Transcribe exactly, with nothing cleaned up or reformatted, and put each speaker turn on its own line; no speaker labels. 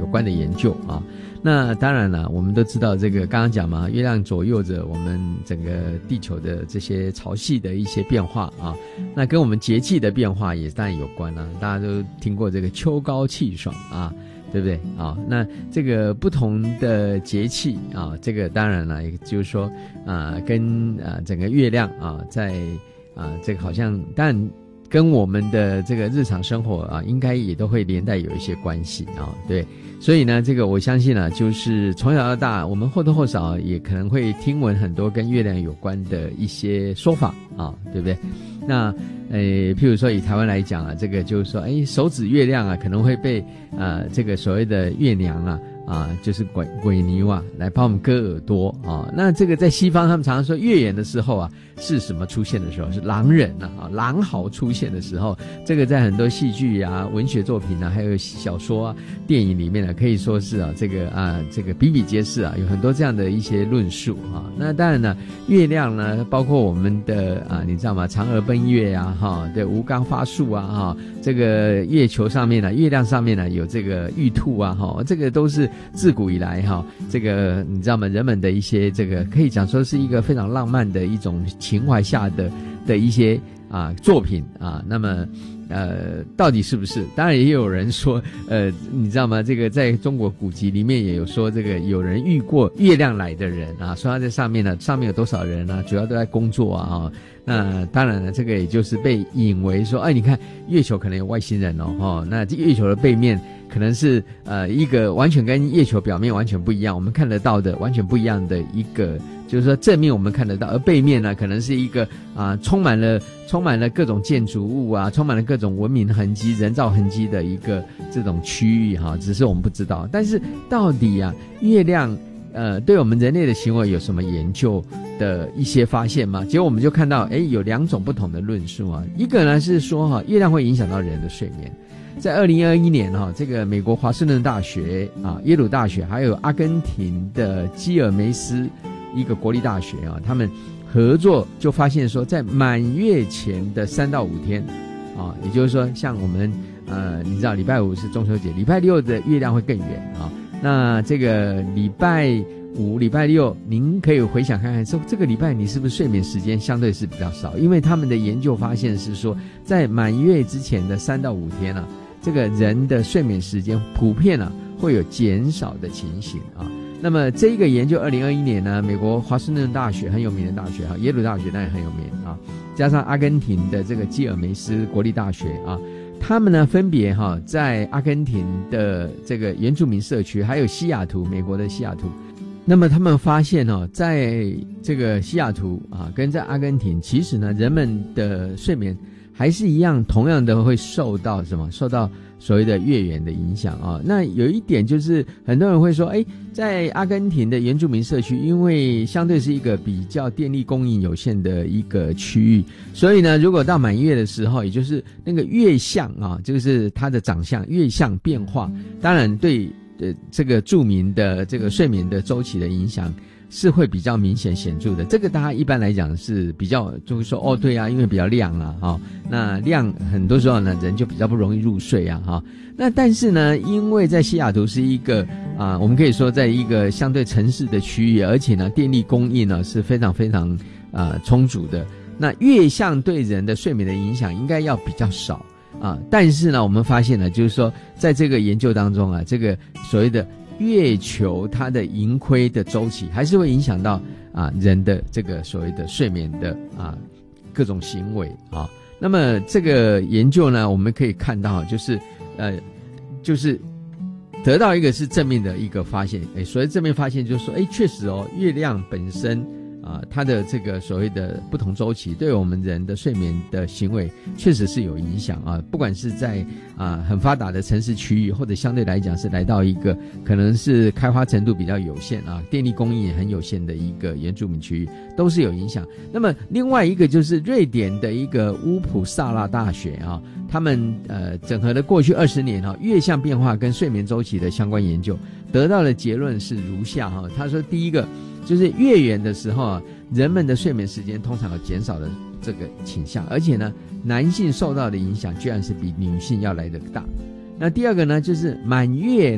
关的研究啊。那当然了，我们都知道这个刚刚讲嘛，月亮左右着我们整个地球的这些潮汐的一些变化啊，那跟我们节气的变化也当然有关啊。大家都听过这个秋高气爽啊，对不对啊？那这个不同的节气啊，这个当然了，也就是说啊，跟啊整个月亮啊，在啊这个好像当然跟我们的这个日常生活啊，应该也都会连带有一些关系啊，对。所以呢，这个我相信呢，就是从小到大，我们或多或少也可能会听闻很多跟月亮有关的一些说法啊，对不对？那呃，譬如说以台湾来讲啊，这个就是说，哎，手指月亮啊，可能会被呃这个所谓的月娘啊。啊，就是鬼鬼牛啊，来帮我们割耳朵啊。那这个在西方，他们常常说月圆的时候啊，是什么出现的时候？是狼人啊，啊狼嚎出现的时候。这个在很多戏剧啊、文学作品啊，还有小说啊、电影里面呢、啊，可以说是啊，这个啊，这个比比皆是啊，有很多这样的一些论述啊。那当然呢，月亮呢，包括我们的啊，你知道吗？嫦娥奔月啊，哈，对，吴刚发术啊，哈，这个月球上面呢、啊，月亮上面呢、啊，有这个玉兔啊，哈，这个都是。自古以来哈，这个你知道吗？人们的一些这个可以讲说是一个非常浪漫的一种情怀下的的一些啊作品啊。那么呃，到底是不是？当然也有人说，呃，你知道吗？这个在中国古籍里面也有说，这个有人遇过月亮来的人啊，说他在上面呢，上面有多少人啊，主要都在工作啊。哦那当然了，这个也就是被引为说，哎，你看月球可能有外星人哦，哦，那这月球的背面可能是呃一个完全跟月球表面完全不一样，我们看得到的完全不一样的一个，就是说正面我们看得到，而背面呢可能是一个啊、呃、充满了充满了各种建筑物啊，充满了各种文明痕迹、人造痕迹的一个这种区域哈、啊，只是我们不知道。但是到底啊，月亮呃对我们人类的行为有什么研究的一些发现吗？结果我们就看到，哎，有两种不同的论述啊。一个呢是说哈，月亮会影响到人的睡眠。在二零二一年哈，这个美国华盛顿大学啊、耶鲁大学，还有阿根廷的基尔梅斯一个国立大学啊，他们合作就发现说，在满月前的三到五天啊，也就是说，像我们呃，你知道礼拜五是中秋节，礼拜六的月亮会更圆啊。那这个礼拜五、礼拜六，您可以回想看看，说这个礼拜你是不是睡眠时间相对是比较少？因为他们的研究发现是说，在满月之前的三到五天啊，这个人的睡眠时间普遍啊会有减少的情形啊。那么这个研究，二零二一年呢，美国华盛顿大学很有名的大学哈，耶鲁大学那也很有名啊，加上阿根廷的这个基尔梅斯国立大学啊。他们呢，分别哈在阿根廷的这个原住民社区，还有西雅图，美国的西雅图。那么他们发现哦，在这个西雅图啊，跟在阿根廷，其实呢，人们的睡眠还是一样，同样的会受到什么？受到所谓的月圆的影响啊。那有一点就是，很多人会说，哎，在阿根廷的原住民社区，因为相对是一个比较电力供应有限的一个区域，所以呢，如果到满月的时候，也就是那个月相啊，就是它的长相月相变化，当然对呃这个住民的这个睡眠的周期的影响是会比较明显显著的。这个大家一般来讲是比较就会说，哦对啊，因为比较亮啊，哦，那亮很多时候呢人就比较不容易入睡啊，哈、哦。那但是呢，因为在西雅图是一个啊、呃，我们可以说在一个相对城市的区域，而且呢电力供应呢是非常非常啊、呃、充足的。那月相对人的睡眠的影响应该要比较少啊，但是呢我们发现呢，就是说在这个研究当中啊，这个所谓的月球它的盈亏的周期还是会影响到啊人的这个所谓的睡眠的啊各种行为啊。那么这个研究呢，我们可以看到就是呃就是得到一个是正面的一个发现，哎，所谓正面发现就是说，哎，确实哦，月亮本身啊，它的这个所谓的不同周期，对我们人的睡眠的行为确实是有影响啊。不管是在啊很发达的城市区域，或者相对来讲是来到一个可能是开发程度比较有限啊，电力供应也很有限的一个原住民区域，都是有影响。那么另外一个就是瑞典的一个乌普萨拉大学啊，他们呃整合了过去二十年啊月相变化跟睡眠周期的相关研究，得到的结论是如下哈。他说，第一个就是月圆的时候啊，人们的睡眠时间通常有减少的这个倾向，而且呢，男性受到的影响居然是比女性要来得大。那第二个呢，就是满月